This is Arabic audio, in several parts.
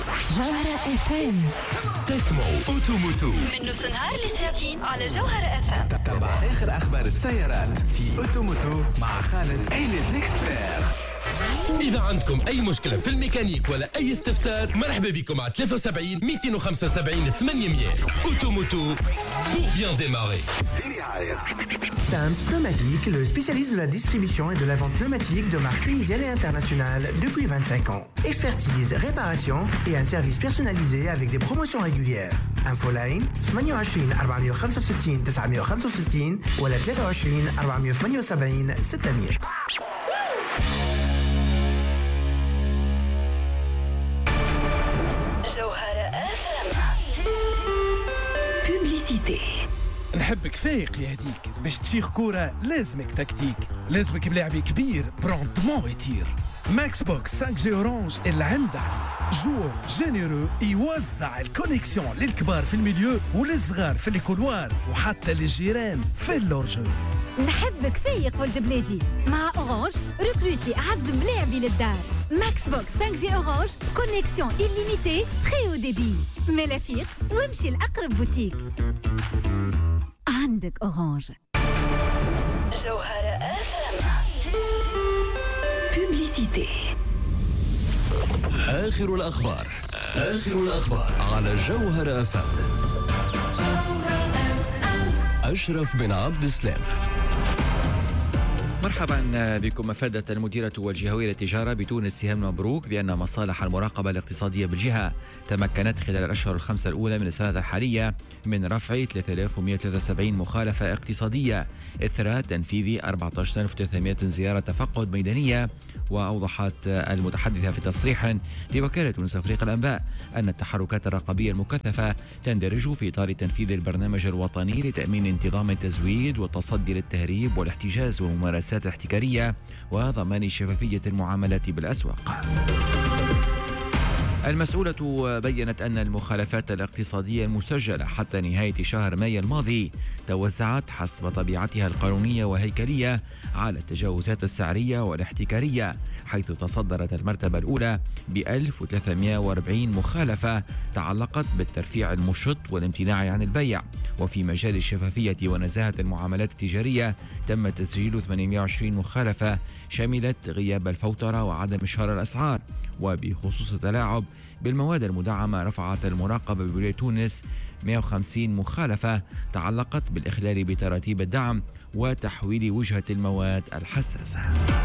جوهرة FM. تسمعوا أوتوموتو من نص نهار لساعتين على جوهرة FM. تتبع آخر أخبار السيارات في أوتوموتو مع خالد إيليز ليكسبير. إذا عندكم أي مشكلة في الميكانيك ولا أي استفسار مرحبا بكم على 73 275 800. أوتوموتو pour bien démarrer. Sam's Pneumatique, le spécialiste de la distribution et de la vente pneumatique de marques tunisiennes et internationales depuis 25 ans. Expertise, réparation et un service personnalisé avec des promotions régulières. Infoline 28 465 965 ولا 23 478 600. نحبك فايق يهديك باش تشيخ كورة لازمك تكتيك لازمك بلاعبي كبير برونتمون يطير ماكس بوكس 5G اورانج اللي عنده جور جينيرو يوزع الكونيكسيون للكبار في الميليو وللصغار في الكولوار وحتى للجيران في اللورجو. نحبك فايق ولد بلادي مع اورانج ريكروتي اعز ملاعبي للدار. ماكس بوكس 5G اورانج كونيكسيون illimitée très haut débit. ملافيق وامشي لأقرب بوتيك. عندك اورانج. جوهرة بوبليسيتي. آخر الأخبار على جوهرة FM. أشرف بن عبد السلام. مرحبا بكم. أفادت المديرة والجهوية للتجارة بتونس سهام مبروك بأن مصالح المراقبة الاقتصادية بالجهة تمكنت خلال الأشهر الخمسة الأولى من السنة الحالية من رفع 3173 مخالفة اقتصادية إثر تنفيذ 14300 زيارة تفقد ميدانية. وأوضحت المتحدثة في تصريح لوكالة تونس أفريق الأنباء أن التحركات الرقابية المكثفة تندرج في إطار تنفيذ البرنامج الوطني لتأمين انتظام التزويد والتصدي للتهريب والاحتجاز والممارسات الاحتكارية وضمان شفافية المعاملات بالأسواق. المسؤولة بيّنت أن المخالفات الاقتصادية المسجلة حتى نهاية شهر مايو الماضي توزعت حسب طبيعتها القانونية وهيكلية على التجاوزات السعرية والاحتكارية، حيث تصدرت المرتبة الأولى ب 1340 مخالفة تعلقت بالترفيع المشط والامتناع عن البيع. وفي مجال الشفافية ونزاهة المعاملات التجارية تم تسجيل 820 مخالفة شملت غياب الفوترة وعدم إشهار الأسعار. وبخصوص التلاعب بالمواد المدعمة رفعت المراقبة بولاية تونس 150 مخالفة تعلقت بالإخلال بتراتيب الدعم وتحويل وجهة المواد الحساسة.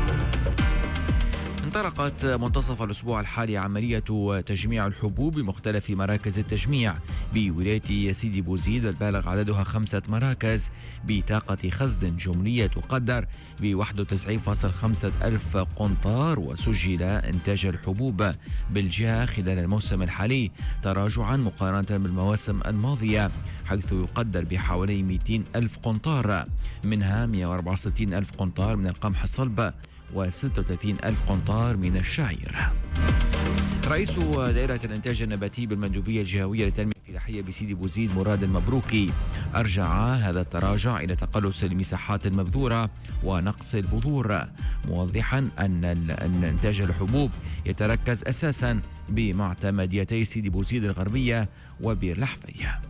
انطلقت منتصف الأسبوع الحالي عملية تجميع الحبوب بمختلف مراكز التجميع بولاية سيدي بوزيد البالغ عددها 5 مراكز بطاقة خزن جملية تقدر ب 91.5 ألف قنطار. وسجل إنتاج الحبوب بالجهة خلال الموسم الحالي تراجعا مقارنة بالمواسم الماضية، حيث يقدر بحوالي 200 ألف قنطار، منها 164 ألف قنطار من القمح الصلب و36 ألف قنطار من الشعير. رئيس دائرة الإنتاج النباتي بالمندوبية الجهوية للتنمية الفلاحية بسيدي بوزيد مراد المبروكي أرجع هذا التراجع إلى تقلص المساحات المبذورة ونقص البذور، موضحا أن إنتاج الحبوب يتركز أساسا بمعتمديتي سيدي بوزيد الغربية وبير لحفية.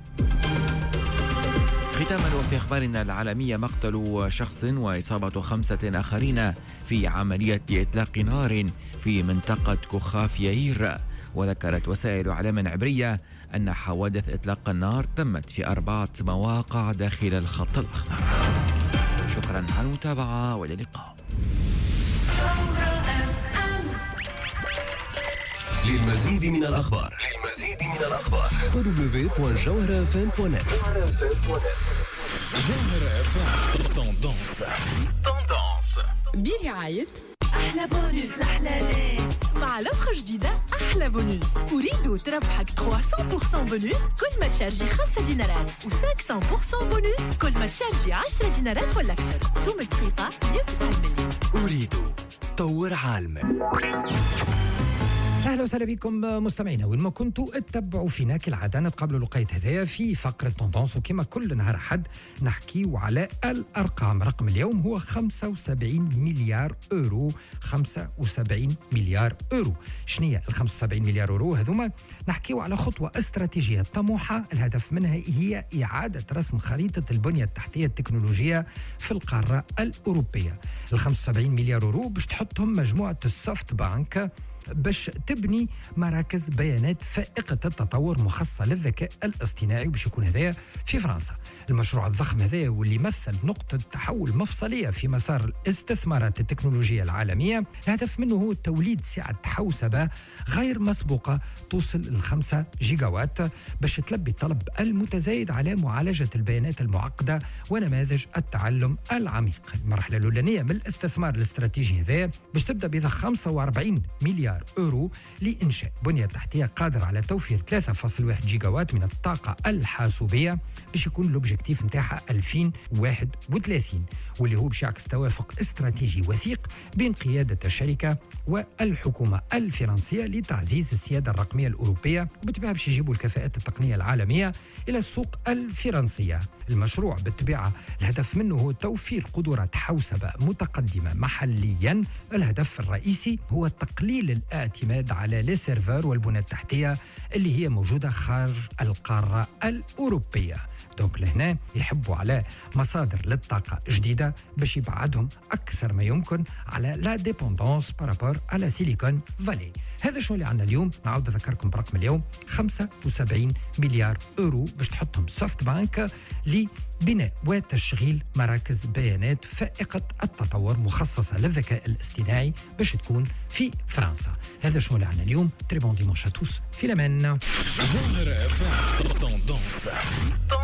ختاما وفي أخبارنا العالمية، مقتل شخص وإصابة 5 آخرين في عملية إطلاق نار في منطقة كخاف ياير. وذكرت وسائل إعلام عبرية أن حوادث إطلاق النار تمت في 4 مواقع داخل الخط الأخضر. شكرا على المتابعة وإلى اللقاء. للمزيد من الأخبار www.jawharafm.net. جوهرة FM تندنس برعاية أحلى بونus لأحلى ناس مع لوحة جديدة أحلى بونus. أريد تربحك 300% بونus كل ما تشارجي 5 دينارات و500% بونus كل ما تشارجي 10 دينارات ولا أكثر. سوم دقيقة 190 مليون. أريد طور عالمك. اهلا وسهلا بكم مستمعينا وين ما كنتوا اتبعوا فينا كالعاده نتقابلوا لقيت هذايا في فقره توندونس وكما كل نهار احد نحكيو على الارقام. رقم اليوم هو 75 مليار اورو. 75 مليار اورو. شنو هي ال 75 مليار اورو هذوما؟ نحكيو على خطوه استراتيجيه طموحه الهدف منها هي اعاده رسم خريطه البنيه التحتيه التكنولوجيه في القاره الاوروبيه. ال 75 مليار اورو باش تحطهم مجموعه السوفت بانك باش تبني مراكز بيانات فائقة التطور مخصصة للذكاء الاصطناعي باش يكون هذايا في فرنسا. المشروع الضخم هذايا واللي يمثل نقطة تحول مفصلية في مسار الاستثمارات التكنولوجية العالمية. الهدف منه هو توليد سعة حوسبة غير مسبوقة توصل ل 5 جيجاوات باش تلبي الطلب المتزايد على معالجة البيانات المعقدة ونماذج التعلم العميق. المرحلة الأولانية من الاستثمار الاستراتيجي هذايا باش تبدأ ب 45 مليار اورو لإنشاء بنية تحتية قادرة على توفير 3.1 جيجاوات من الطاقة الحاسوبية باش يكون الأوبجيكتيف نتاعها 2031 واللي هو باش يعكس توافق استراتيجي وثيق بين قيادة الشركة والحكومة الفرنسية لتعزيز السيادة الرقمية الأوروبية وبالطبيعة باش يجيبوا الكفاءات التقنية العالمية إلى السوق الفرنسية. المشروع بالطبيعة الهدف منه هو توفير قدرات حوسبة متقدمة محليا. الهدف الرئيسي هو تقليل الاعتماد على لي سيرفر والبنى التحتية اللي هي موجودة خارج القارة الأوروبية. دونك لهنا يحبوا على مصادر للطاقة جديدة باش يبعدهم أكثر ما يمكن على لا ديبوندونس بارابور على سيليكون فالي. هذا شو اللي عندنا اليوم. نعود أذكركم برقم اليوم 75 مليار أورو باش تحطهم سوفت بانك لبناء وتشغيل مراكز بيانات فائقة التطور مخصصة للذكاء الاصطناعي باش تكون في فرنسا. هذا شو اللي عندنا اليوم. تري بون ديمونش ا توس في الأمان.